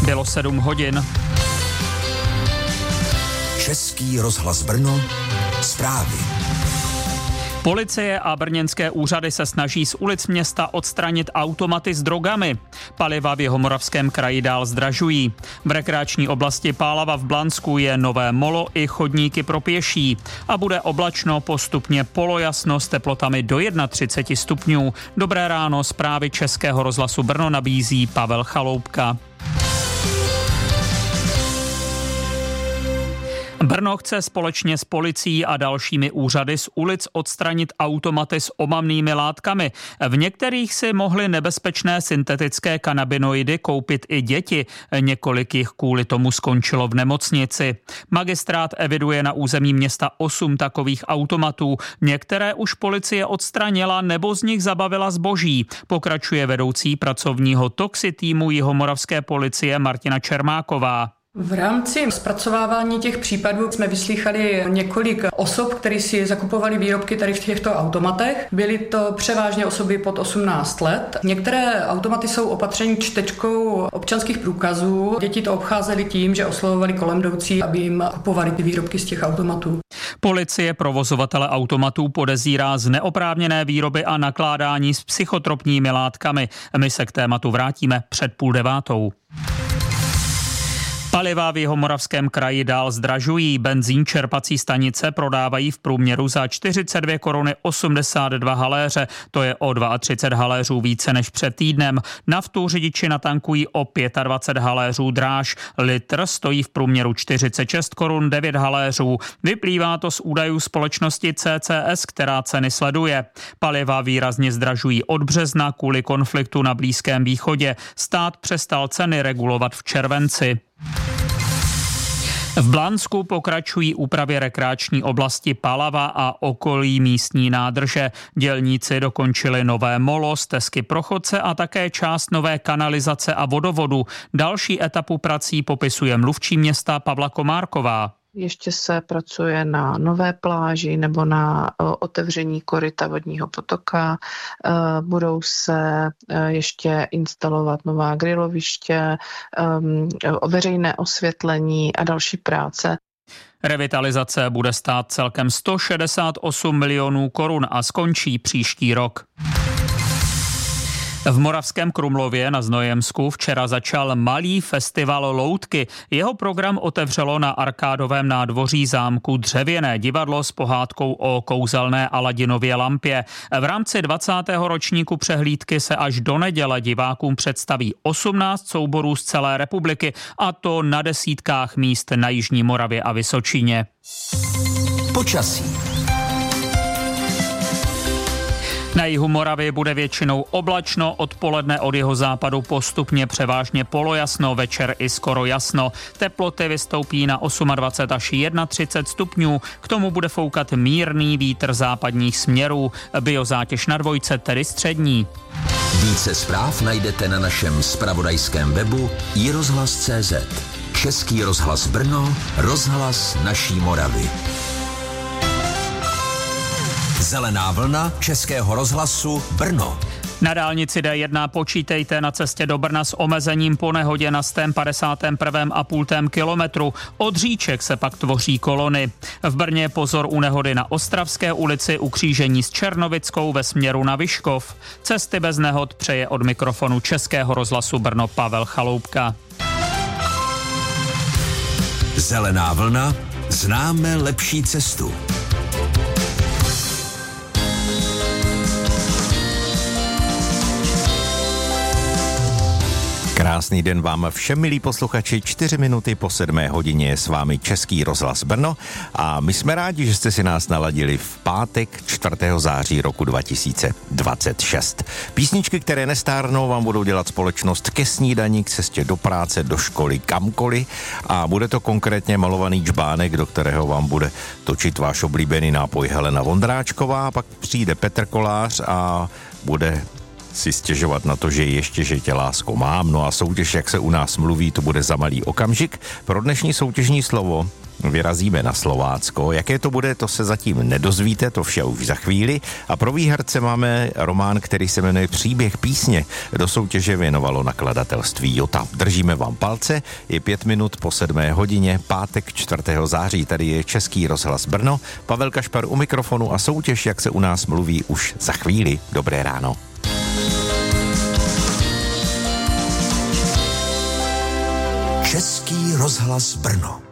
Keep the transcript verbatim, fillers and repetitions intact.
Bylo sedm hodin. Český rozhlas Brno, zprávy. Policie a brněnské úřady se snaží z ulic města odstranit automaty s drogami. Paliva v Jihomoravském kraji dál zdražují. V rekreační oblasti Pálava v Blansku je nové molo i chodníky pro pěší. A bude oblačno, postupně polojasno s teplotami do třicet jedna stupňů. Dobré ráno, zprávy Českého rozhlasu Brno nabízí Pavel Chaloupka. Brno chce společně s policií a dalšími úřady z ulic odstranit automaty s omamnými látkami. V některých si mohly nebezpečné syntetické kanabinoidy koupit i děti. Několik jich kvůli tomu skončilo v nemocnici. Magistrát eviduje na území města osm takových automatů. Některé už policie odstranila nebo z nich zabavila zboží. Pokračuje vedoucí pracovního toxi týmu Jihomoravské policie Martina Čermáková. V rámci zpracovávání těch případů jsme vyslýchali několik osob, které si zakupovali výrobky tady v těchto automatech. Byly to převážně osoby pod osmnáct let. Některé automaty jsou opatřeny čtečkou občanských průkazů. Děti to obcházely tím, že oslovovali kolem jdoucí, aby jim kupovali ty výrobky z těch automatů. Policie provozovatele automatů podezírá z neoprávněné výroby a nakládání s psychotropními látkami. My se k tématu vrátíme před půl devátou. Paliva v Jihomoravském kraji dál zdražují. Benzín čerpací stanice prodávají v průměru za čtyřicet dvě koruny osmdesát dva haléře. To je o třicet dva haléřů více než před týdnem. Naftu řidiči natankují o dvacet pět haléřů dráž. Litr stojí v průměru čtyřicet šest korun devět haléřů. Vyplývá to z údajů společnosti C C S, která ceny sleduje. Paliva výrazně zdražují od března kvůli konfliktu na Blízkém východě. Stát přestal ceny regulovat v červenci. V Blansku pokračují úpravy rekreační oblasti Palava a okolí místní nádrže. Dělníci dokončili nové molo, stezky pro chodce a také část nové kanalizace a vodovodu. Další etapu prací popisuje mluvčí města Pavla Komárková. Ještě se pracuje na nové pláži nebo na otevření koryta vodního potoka. Budou se ještě instalovat nová griloviště, veřejné osvětlení a další práce. Revitalizace bude stát celkem sto šedesát osm milionů korun a skončí příští rok. V Moravském Krumlově na Znojemsku včera začal malý festival loutky. Jeho program otevřelo na arkádovém nádvoří zámku dřevěné divadlo s pohádkou o kouzelné Aladinově lampě. V rámci dvacátého ročníku přehlídky se až do neděle divákům představí osmnáct souborů z celé republiky, a to na desítkách míst na Jižní Moravě a Vysočině. Počasí. Na jihu Moravy bude většinou oblačno, odpoledne od jihozápadu postupně převážně polojasno, večer i skoro jasno. Teploty vystoupí na dvacet osm až třicet jedna stupňů, k tomu bude foukat mírný vítr západních směrů, biozátěž na dvojce, tedy střední. Více zpráv najdete na našem zpravodajském webu i rozhlas tečka cé zet. Český rozhlas Brno, rozhlas naší Moravy. Zelená vlna Českého rozhlasu Brno. Na dálnici D jedna počítejte na cestě do Brna s omezením po nehodě na sto padesát jedna a půl kilometru. Od Říček se pak tvoří kolony. V Brně pozor u nehody na Ostravské ulici u křížení s Černovickou ve směru na Vyškov. Cesty bez nehod přeje od mikrofonu Českého rozhlasu Brno Pavel Chaloupka. Zelená vlna, známe lepší cestu. Krásný den vám všem, milí posluchači, čtyři minuty po sedmé hodině je s vámi Český rozhlas Brno a my jsme rádi, že jste si nás naladili v pátek čtvrtého září roku dva tisíce dvacet šest. Písničky, které nestárnou, vám budou dělat společnost ke snídani, k cestě do práce, do školy, kamkoliv a bude to konkrétně malovaný džbánek, do kterého vám bude točit váš oblíbený nápoj Helena Vondráčková, pak přijde Petr Kolář a bude si stěžovat na to, že ještě, že tě lásko mám. No a soutěž, jak se u nás mluví, to bude za malý okamžik. Pro dnešní soutěžní slovo vyrazíme na Slovácko. Jaké to bude, to se zatím nedozvíte, to vše už za chvíli. A pro výherce máme román, který se jmenuje Příběh písně. Do soutěže věnovalo nakladatelství Jota. Držíme vám palce, je pět minut po sedmé hodině, pátek čtvrtého září. Tady je Český rozhlas Brno, Pavel Kašpar u mikrofonu a soutěž, jak se u nás mluví, už za chvíli. Dobré ráno. Český rozhlas Brno.